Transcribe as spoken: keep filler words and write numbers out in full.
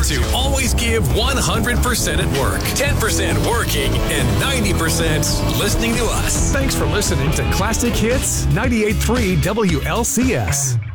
to always give one hundred percent at work, ten percent working, and ninety percent listening to us. Thanks for listening to Classic Hits ninety-eight point three W L C S.